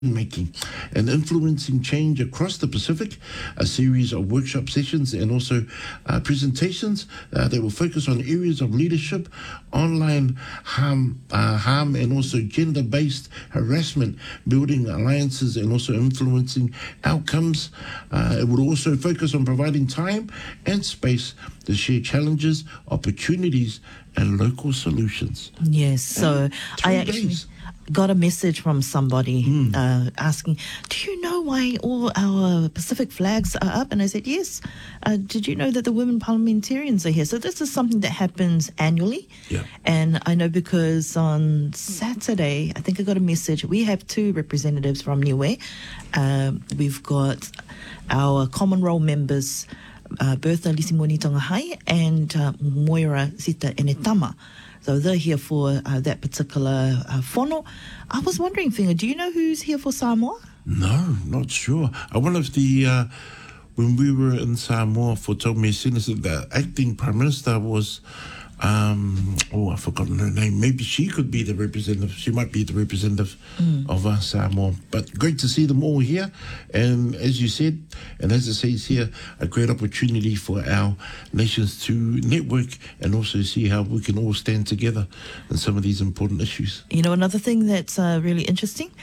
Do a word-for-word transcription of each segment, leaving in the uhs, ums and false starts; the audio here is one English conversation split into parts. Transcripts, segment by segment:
making and influencing change across the Pacific, a series of workshop sessions and also uh, presentations uh, that will focus on areas of leadership, online harm, uh, harm and also gender-based harassment, building alliances and also influencing outcomes. Uh, it will also focus on providing time and space to share challenges, opportunities and local solutions. Yes, so I actually days. got a message from somebody Mm. uh, asking, do you know why all our Pacific flags are up? And I said, yes. Uh, did you know that the women parliamentarians are here? So this is something that happens annually. Yeah. And I know because on Saturday, I think I got a message. We have two representatives from Niue. Uh, we've got our common role members, uh, Bertha Lisimoni Tongahai and uh, Moira Sita Enetama. So they're here for uh, that particular uh, whono. I was wondering, Whenga, do you know who's here for Samoa? No, not sure. I wonder if the, uh, when we were in Samoa for Tome Sinister, the acting Prime Minister was, um, oh, I've forgotten her name. Maybe she could be the representative. She might be the representative mm. of uh, Samoa. But great to see them all here. And as you said, and as it says here, a great opportunity for our nations to network and also see how we can all stand together in some of these important issues. You know, another thing that's uh, really interesting,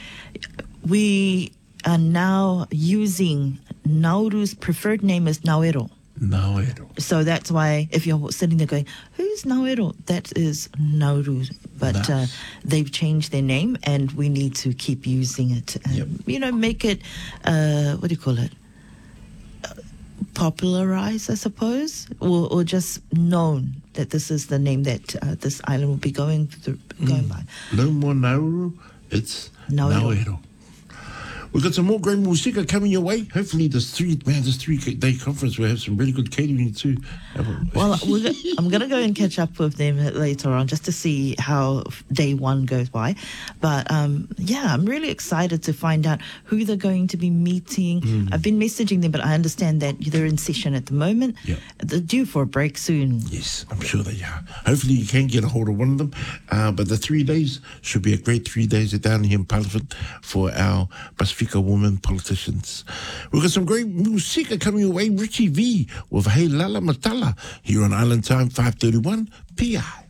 we are now using Nauru's preferred name as Nauero. Nauero. So that's why if you're sitting there going, who's Nauero? That is Nauru. But Nice. uh, they've changed their name and we need to keep using it. And, Yep. you know, make it, uh, what do you call it? Uh, popularize, I suppose, or, or just known that this is the name that uh, this island will be going through, going Mm. by. No more Nauru, it's Nauero. Nauero. We've got some more great musika coming your way. Hopefully this three, man, this three-day conference will have some really good catering too. Well, we're go- I'm going to go and catch up with them later on just to see how day one goes by. But um, yeah, I'm really excited to find out who they're going to be meeting. Mm. I've been messaging them, but I understand that they're in session at the moment. Yeah. They're due for a break soon. Yes, I'm sure they are. Hopefully you can get a hold of one of them. Uh, but the three days should be a great three days down here in Parliament for our Pasifika women politicians. We've got some great musika coming your way. Richie V with Hey Lala Matala here on Island Time five thirty-one P I.